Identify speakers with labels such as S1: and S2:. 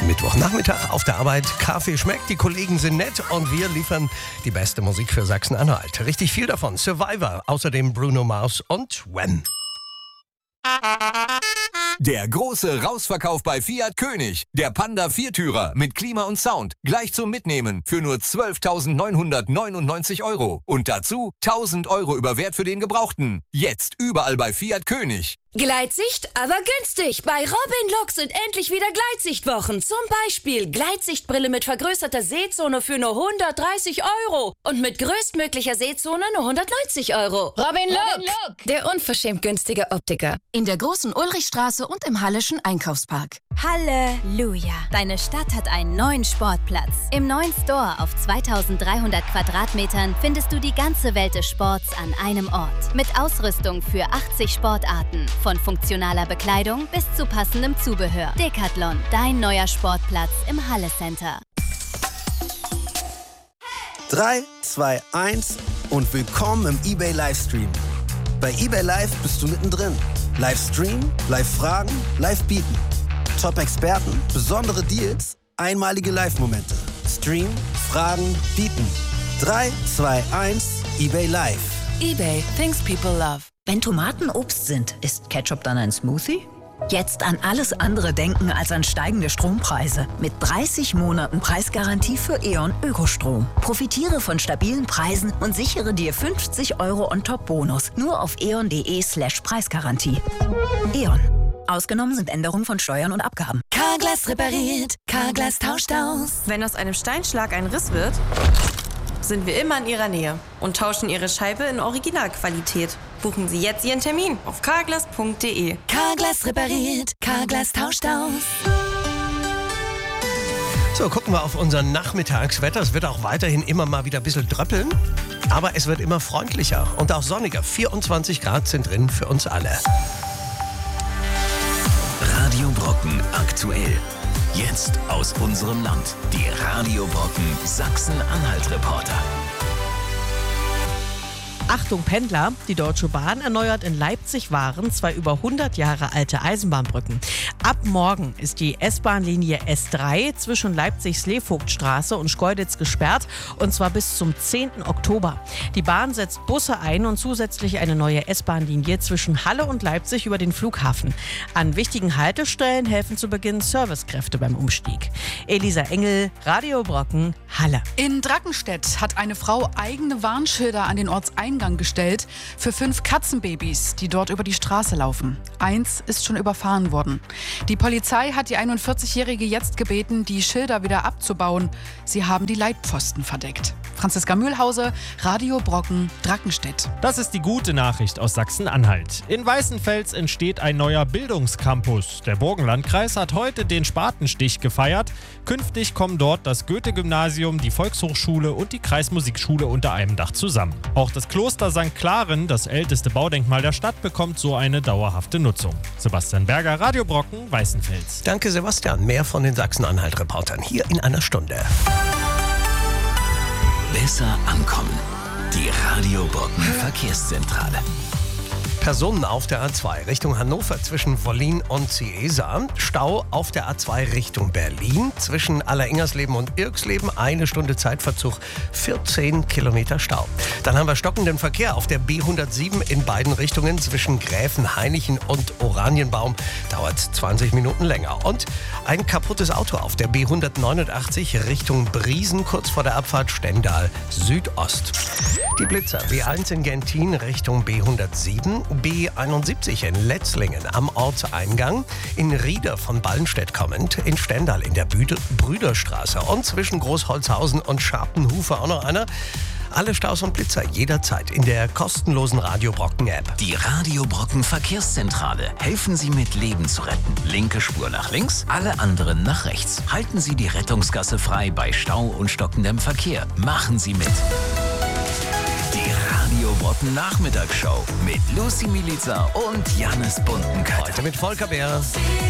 S1: Mittwochnachmittag auf der Arbeit. Kaffee schmeckt, die Kollegen sind nett und wir liefern die beste Musik für Sachsen-Anhalt. Richtig viel davon. Survivor, außerdem Bruno Mars und Wham.
S2: Der große Rausverkauf bei Fiat König. Der Panda Viertürer mit Klima und Sound. Gleich zum Mitnehmen für nur 12.999 €. Und dazu 1.000 € über Wert für den Gebrauchten. Jetzt überall bei Fiat König.
S3: Gleitsicht, aber günstig. Bei Robin Look sind endlich wieder Gleitsichtwochen. Zum Beispiel Gleitsichtbrille mit vergrößerter Sehzone für nur 130 € und mit größtmöglicher Sehzone nur 190 €. Robin Look, der unverschämt günstige Optiker. In der großen Ulrichstraße und im Halleschen Einkaufspark.
S4: Halleluja! Deine Stadt hat einen neuen Sportplatz. Im neuen Store auf 2300 Quadratmetern findest du die ganze Welt des Sports an einem Ort. Mit Ausrüstung für 80 Sportarten. Von funktionaler Bekleidung bis zu passendem Zubehör. Decathlon, dein neuer Sportplatz im Halle Center.
S5: 3, 2, 1 und willkommen im eBay Livestream. Bei eBay Live bist du mittendrin. Livestream, Live-Fragen, Live-Bieten. Top-Experten, besondere Deals, einmalige Live-Momente. Stream, Fragen, Bieten. 3, 2, 1, eBay Live.
S3: eBay, things people love.
S6: Wenn Tomaten Obst sind, ist Ketchup dann ein Smoothie? Jetzt an alles andere denken als an steigende Strompreise. Mit 30 Monaten Preisgarantie für E.ON Ökostrom. Profitiere von stabilen Preisen und sichere dir 50 € on top Bonus. Nur auf eon.de/Preisgarantie. E.ON. Ausgenommen sind Änderungen von Steuern und Abgaben.
S3: Carglass repariert, Carglass tauscht aus.
S7: Wenn aus einem Steinschlag ein Riss wird, sind wir immer in Ihrer Nähe und tauschen Ihre Scheibe in Originalqualität. Buchen Sie jetzt Ihren Termin auf carglass.de.
S3: Carglass repariert, Carglass tauscht aus.
S1: So, gucken wir auf unser Nachmittagswetter. Es wird auch weiterhin immer mal wieder ein bisschen dröppeln, aber es wird immer freundlicher und auch sonniger. 24 Grad sind drin für uns alle.
S2: Radio Brocken aktuell. Jetzt aus unserem Land. Die Radio Brocken Sachsen-Anhalt-Reporter.
S8: Achtung Pendler, die Deutsche Bahn erneuert in Leipzig-Waren 2 über 100 Jahre alte Eisenbahnbrücken. Ab morgen ist die S-Bahn-Linie S3 zwischen Leipzig-Sleevogtstraße und Schkeuditz gesperrt, und zwar bis zum 10. Oktober. Die Bahn setzt Busse ein und zusätzlich eine neue S-Bahn-Linie zwischen Halle und Leipzig über den Flughafen. An wichtigen Haltestellen helfen zu Beginn Servicekräfte beim Umstieg. Elisa Engel, Radio Brocken, Halle.
S9: In Drackenstedt hat eine Frau eigene Warnschilder an den Ortseingang gestellt für 5 Katzenbabys, die dort über die Straße laufen. 1 ist schon überfahren worden. Die Polizei hat die 41-Jährige jetzt gebeten, die Schilder wieder abzubauen. Sie haben die Leitpfosten verdeckt. Franziska Mühlhause, Radio Brocken, Drackenstedt.
S10: Das ist die gute Nachricht aus Sachsen-Anhalt. In Weißenfels entsteht ein neuer Bildungscampus. Der Burgenlandkreis hat heute den Spatenstich gefeiert. Künftig kommen dort das Goethe-Gymnasium, die Volkshochschule und die Kreismusikschule unter einem Dach zusammen. Auch das Kloster St. Klaren, das älteste Baudenkmal der Stadt, bekommt so eine dauerhafte Nutzung. Sebastian Berger, Radio Brocken, Weißenfels.
S1: Danke Sebastian. Mehr von den Sachsen-Anhalt-Reportern hier in einer Stunde.
S2: Besser ankommen. Die Radio Brocken Verkehrszentrale.
S1: Personen auf der A2 Richtung Hannover zwischen Wollin und Ciesa. Stau auf der A2 Richtung Berlin zwischen Alleringers-Leben und Irksleben. 1 Stunde Zeitverzug, 14 Kilometer Stau. Dann haben wir stockenden Verkehr auf der B107 in beiden Richtungen zwischen Gräfenhainichen und Oranienbaum. Dauert 20 Minuten länger. Und ein kaputtes Auto auf der B189 Richtung Briesen, kurz vor der Abfahrt Stendal Südost. Die Blitzer B1 in Gentin Richtung B107. B71 in Letzlingen am Ortseingang, in Rieder von Ballenstedt kommend, in Stendal in der Brüderstraße und zwischen Großholzhausen und Scharpenhufer auch noch einer. Alle Staus und Blitzer jederzeit in der kostenlosen Radio Brocken App.
S2: Die Radio Brocken Verkehrszentrale. Helfen Sie mit, Leben zu retten. Linke Spur nach links, alle anderen nach rechts. Halten Sie die Rettungsgasse frei bei Stau und stockendem Verkehr. Machen Sie mit. Radio Brocken Nachmittagsshow mit Lucy Milica und Jannis Bundenkötter.
S1: Heute mit Volker Bär.